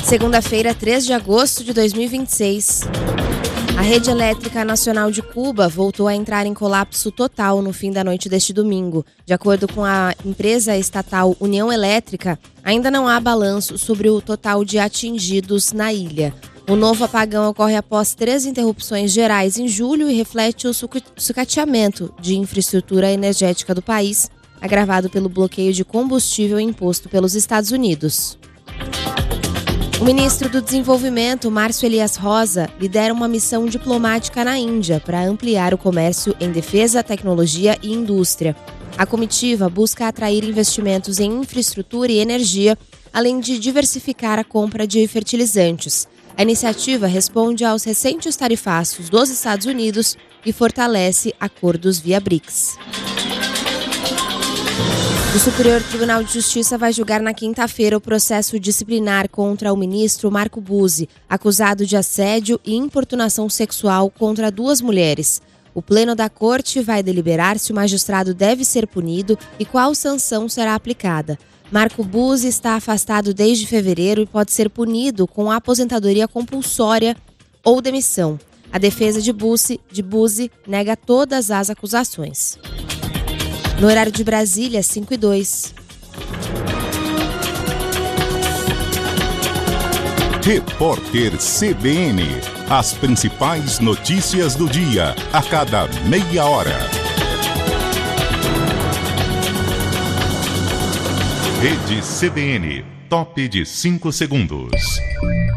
Segunda-feira, 3 de agosto de 2026. A Rede Elétrica Nacional de Cuba voltou a entrar em colapso total no fim da noite deste domingo. De acordo com a empresa estatal União Elétrica, ainda não há balanço sobre o total de atingidos na ilha. O novo apagão ocorre após 3 interrupções gerais em julho e reflete o sucateamento de infraestrutura energética do país, agravado pelo bloqueio de combustível imposto pelos Estados Unidos. O ministro do Desenvolvimento, Márcio Elias Rosa, lidera uma missão diplomática na Índia para ampliar o comércio em defesa, tecnologia e indústria. A comitiva busca atrair investimentos em infraestrutura e energia, além de diversificar a compra de fertilizantes. A iniciativa responde aos recentes tarifaços dos Estados Unidos e fortalece acordos via BRICS. O Superior Tribunal de Justiça vai julgar na quinta-feira o processo disciplinar contra o ministro Marco Buzzi, acusado de assédio e importunação sexual contra 2 mulheres. O Pleno da Corte vai deliberar se o magistrado deve ser punido e qual sanção será aplicada. Marco Buzzi está afastado desde fevereiro e pode ser punido com aposentadoria compulsória ou demissão. A defesa de Buzzi nega todas as acusações. No horário de Brasília, 5:02. Repórter CBN. As principais notícias do dia, a cada meia hora. Rede CBN. Top de 5 segundos.